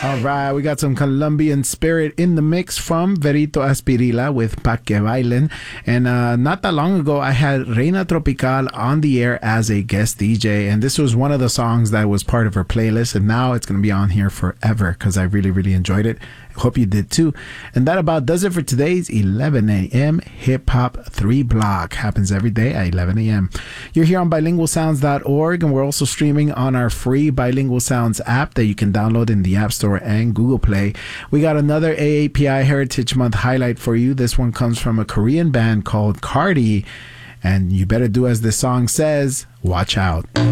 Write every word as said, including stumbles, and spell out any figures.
All right, we got some Colombian spirit in the mix from Verito Aspirilla with Pa Que Bailen. And uh, not that long ago, I had Reina Tropical on the air as a guest D J. And this was one of the songs that was part of her playlist. And now it's going to be on here forever because I really, really enjoyed it. Hope you did too. And that about does it for today's eleven a.m. Hip Hop three Block. Happens every day at eleven a.m. You're here on bilingual sounds dot org, and we're also streaming on our free Bilingual Sounds app that you can download in the App Store and Google Play. We got another A A P I Heritage Month highlight for you. This one comes from a Korean band called Cardi, and you better do as this song says, watch out.